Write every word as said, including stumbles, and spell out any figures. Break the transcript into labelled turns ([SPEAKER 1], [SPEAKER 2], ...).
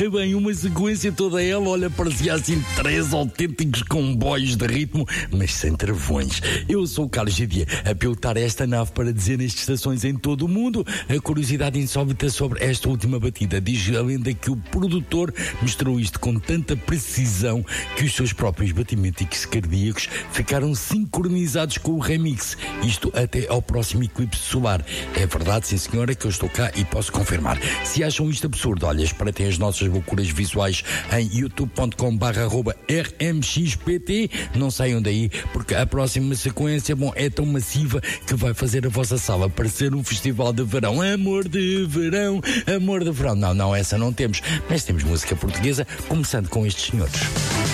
[SPEAKER 1] bem, uma sequência toda ela, olha, parecia assim três autênticos comboios de ritmo, mas sem travões. Eu sou o Carlos Gidia, a pilotar esta nave para dezenas de estações em todo o mundo. A curiosidade insólita sobre esta última batida diz a lenda que o produtor mostrou isto com tanta precisão que os seus próprios batimentos cardíacos ficaram sincronizados com o remix. Isto até ao próximo eclipse solar. É verdade, sim senhora, que eu estou cá e posso confirmar. Se acham isto absurdo, olha, espreitem as nossas loucuras visuais em youtube ponto com barra arroba r m x p t. Não saiam daí, porque a próxima sequência, bom, é tão massiva que vai fazer a vossa sala parecer um festival de verão. Amor de verão, amor de verão. Não, não, essa não temos, mas temos música portuguesa, começando com estes senhores.